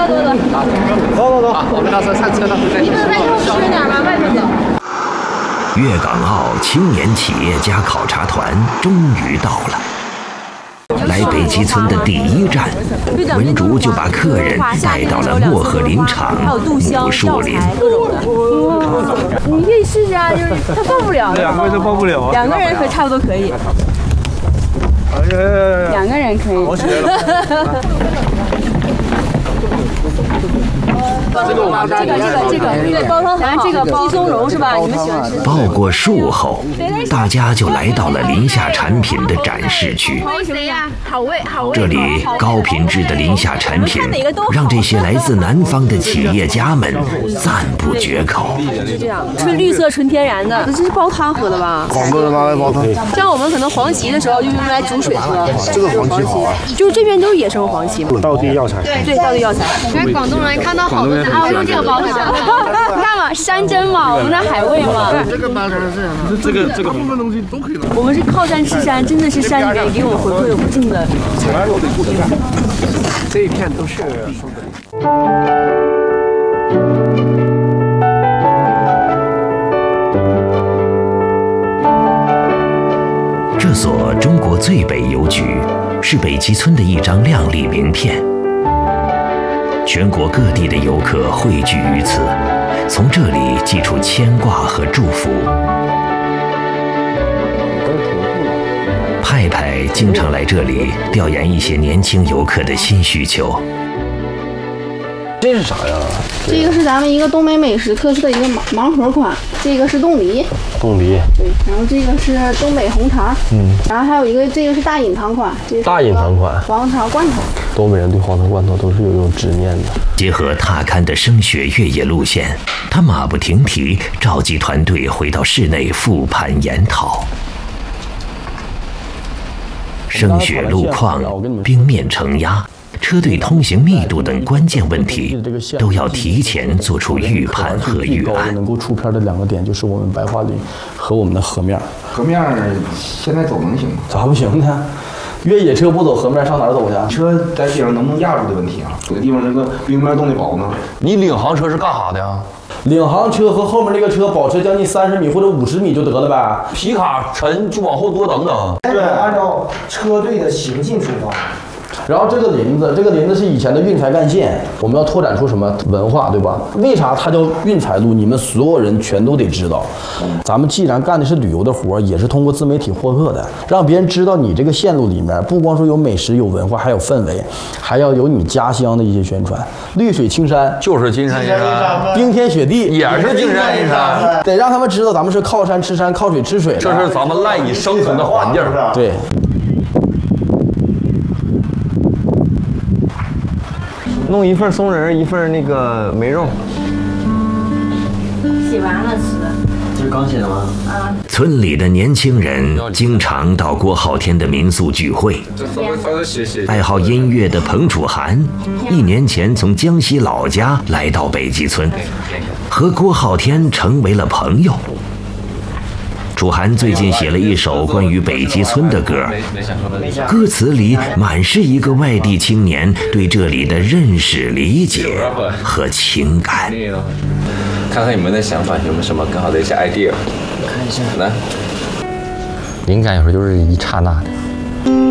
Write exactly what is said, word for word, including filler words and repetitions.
哥哥。 好，走走走，我们到时候上车了，对不对？ 你们外头吃点吗？外头走。 粤港澳青年企业家考察团终于到了。来北极村的第一站，文竹就把客人带到了漠河林场母树林。 你可以试试啊，就是他抱不了。 两个人都抱不了。 两个人可差不多可以。两个人可以。 我学了。 这个这个这个这个对煲汤很好，这个鸡松茸是吧？你们喜欢吃？ 抱过树后，大家就来到了林下产品的展示区。 谁呀？好味好味。 这里高品质的林下产品，让这些来自南方的企业家们赞不绝口。 是这样，纯绿色、纯天然的，这是煲汤喝的吧？ 广东人拿来煲汤。 像我们可能黄芪的时候就用来煮水喝。 这个黄芪好啊， 就是这边都是野生黄芪嘛。 道地药材。 对，道地药材。因为广东人看到好多啊，我用这个煲汤。你看嘛，山珍嘛，我们的海味嘛。 这个八成是这个这个大部分东西都可以拿。 我们是靠山吃山，真的是山里面给我们回馈无尽的。 这一片都是松子林。 这所中国最北邮局是北极村的一张亮丽名片。全国各地的游客汇聚于此，从这里寄出牵挂和祝福。派派经常来这里调研一些年轻游客的新需求。 这是啥呀？ 这个是咱们一个东北美食特色的一个盲盲盒款，这个是冻梨， 冻梨， 对，然后这个是东北红肠，嗯，然后还有一个这个是大隐藏款，这是大隐藏款黄肠罐头。 东北人对黄肠罐头都是有一种执念的。 结合踏勘的升学越野路线，他马不停蹄召集团队回到室内复盘研讨。升雪路况、冰面承压、车队通行密度等关键问题，都要提前做出预判和预案。 能够出片的两个点就是我们白桦林和我们的河面。 河面现在走能行吗？ 咋不行呢？越野车不走河面上哪儿走去？ 车在街上能不能压住的问题啊？有的地方那个冰面冻得薄呢。 你领航车是干啥的呀？领航车和后面那个车保持将近三十米或者五十米就得了呗。皮卡沉就往后多等等。 对，按照车队的行进出发。 然后这个林子，这个林子是以前的运财干线，我们要拓展出什么文化，对吧？为啥它叫运财路？你们所有人全都得知道。咱们既然干的是旅游的活，也是通过自媒体获客的，让别人知道你这个线路里面不光说有美食、有文化，还有氛围，还要有你家乡的一些宣传。绿水青山就是金山银山， 冰天雪地也是金山银山， 得让他们知道咱们是靠山吃山、靠水吃水的， 这是咱们赖以生存的环境。 对。 弄一份松仁，一份那个梅肉。 洗完了吃的。 这是刚洗的吗？ 啊。 村里的年轻人经常到郭浩天的民宿聚会。爱好音乐的彭楚涵，一年前从江西老家来到北极村，和郭浩天成为了朋友。楚涵最近写了一首关于北极村的歌，歌词里满是一个外地青年对这里的认识、理解和情感。 看看你们的想法有没有什么更好的一些 idea？ 看一下， 来， 灵感有时候就是一刹那的。